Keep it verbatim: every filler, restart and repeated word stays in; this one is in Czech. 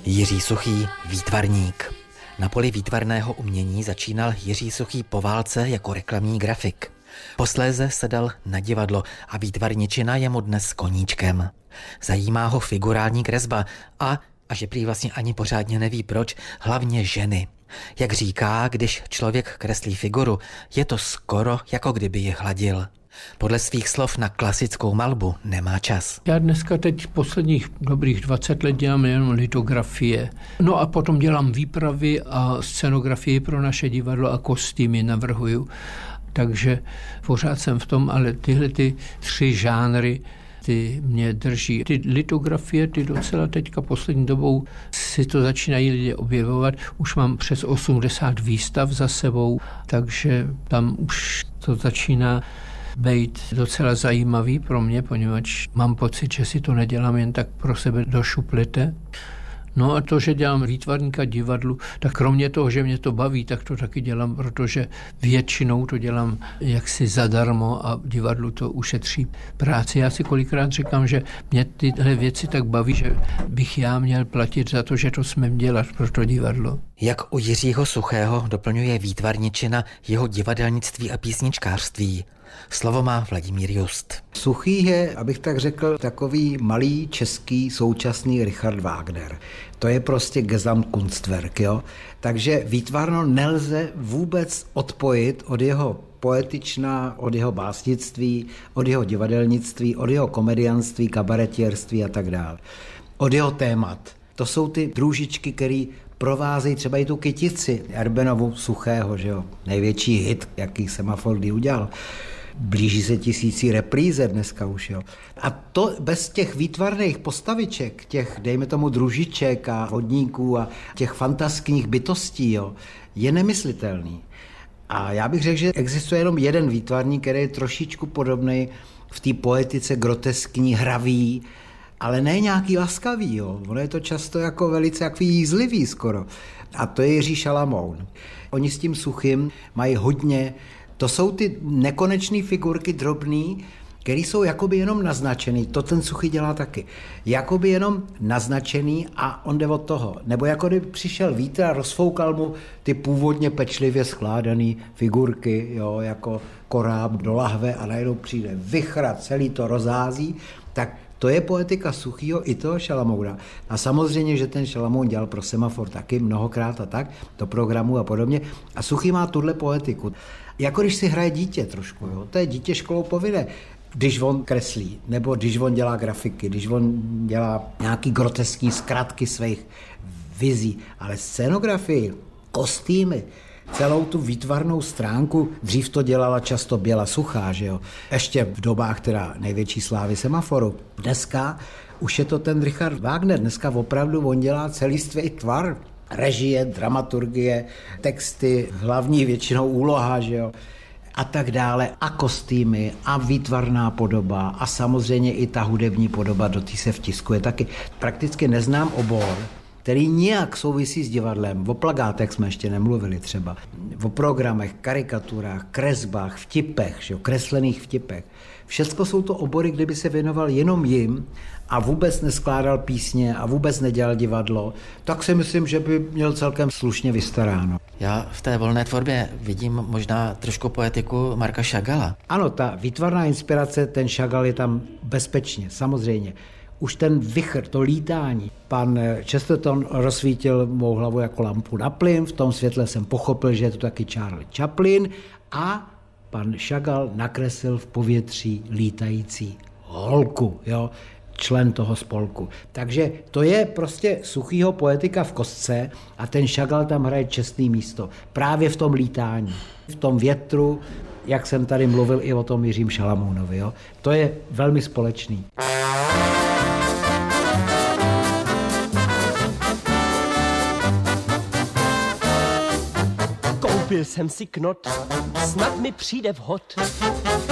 Jiří Suchý, výtvarník. Na poli výtvarného umění začínal Jiří Suchý po válce jako reklamní grafik. Posléze se dal na divadlo a výtvarničina je mu dnes koníčkem. Zajímá ho figurální kresba a, a že prý vlastně ani pořádně neví proč, hlavně ženy. Jak říká, když člověk kreslí figuru, je to skoro jako kdyby ji hladil. Podle svých slov na klasickou malbu nemá čas. Já dneska teď posledních dobrých dvacet let dělám jenom litografie. No a potom dělám výpravy a scenografii pro naše divadlo a kostýmy navrhuju. Takže pořád jsem v tom, ale tyhle ty tři žánry ty mě drží. Ty litografie, ty docela teďka poslední dobou si to začínají lidé objevovat. Už mám přes osmdesát výstav za sebou, takže tam už to začíná být docela zajímavý pro mě, poněvadž mám pocit, že si to nedělám jen tak pro sebe do šuplete. No a to, že dělám výtvarníka divadlu, tak kromě toho, že mě to baví, tak to taky dělám, protože většinou to dělám jaksi zadarmo a divadlu to ušetří práci. Já si kolikrát říkám, že mě tyhle věci tak baví, že bych já měl platit za to, že to smím dělat pro to divadlo. Jak u Jiřího Suchého doplňuje výtvarničina jeho divadelnictví a písničkářství. Slovo má Vladimír Just. Suchý je, abych tak řekl, takový malý český současný Richard Wagner. To je prostě Gesamtkunstwerk, jo. Takže výtvarno nelze vůbec odpojit od jeho poetična, od jeho básnictví, od jeho divadelnictví, od jeho komedianství, kabaretierství a tak dále. Od jeho témat. To jsou ty drůžičky, který provázejí třeba i tu Kytici Erbenovu Suchého, že jo. Největší hit, jaký Semafor kdy udělal. Blíží se tisící repríze dneska už, jo. A to bez těch výtvarných postaviček, těch, dejme tomu, družiček a vodníků a těch fantaskních bytostí, jo, je nemyslitelný. A já bych řekl, že existuje jenom jeden výtvarník, který je trošičku podobný v té poetice, groteskní, hravý, ale ne nějaký laskavý, jo. Ono je to často jako velice jaký jízlivý skoro. A to je Jiří Šalamoun. Oni s tím Suchým mají hodně. To jsou ty nekonečné figurky drobný, které jsou jakoby jenom naznačený. To ten Suchý dělá taky. Jakoby jenom naznačený a on jde od toho. Nebo jako kdyby přišel vítr a rozfoukal mu ty původně pečlivě skládané figurky, jo, jako koráb do lahve a najednou přijde vychra, celý to rozhází. Tak to je poetika Suchýho i toho Šalamouna. A samozřejmě, že ten Šalamoun dělal pro Semafor taky mnohokrát a tak, do programu a podobně. A Suchý má tuhle poetiku. Jako když si hraje dítě trošku, jo. To je dítě školou povinné. Když on kreslí, nebo když on dělá grafiky, když on dělá nějaký groteskní zkratky svých vizí, ale scénografii, kostýmy, celou tu výtvarnou stránku, dřív to dělala často Běla Suchá, že jo? Ještě v dobách teda největší slávy Semaforu. Dneska už je to ten Richard Wagner, dneska opravdu on dělá celistvý tvar, režie, dramaturgie, texty, hlavní většinou úloha, že jo? A tak dále, a kostýmy, a výtvarná podoba, a samozřejmě i ta hudební podoba, do té se vtiskuje taky. Prakticky neznám obor, který nějak souvisí s divadlem. O plakátech jsme ještě nemluvili třeba. O programech, karikaturách, kresbách, vtipech, že jo, kreslených vtipech. Všecko jsou to obory, kde by se věnoval jenom jim a vůbec neskládal písně a vůbec nedělal divadlo, tak si myslím, že by měl celkem slušně vystaráno. Já v té volné tvorbě vidím možná trošku poetiku Marka Chagalla. Ano, ta výtvarná inspirace, ten Chagall je tam bezpečně, samozřejmě. Už ten vichr, to lítání. Pan Chesterton rozsvítil mou hlavu jako lampu na plyn, v tom světle jsem pochopil, že je to taky Charlie Chaplin a pan Chagall nakreslil v povětří lítající holku, jo, člen toho spolku. Takže to je prostě Suchýho poetika v kostce a ten Chagall tam hraje čestné místo. Právě v tom lítání, v tom větru, jak jsem tady mluvil i o tom Jiřím Šalamounovi, jo. To je velmi společný. Koupil jsem si knot, snad mi přijde vhod.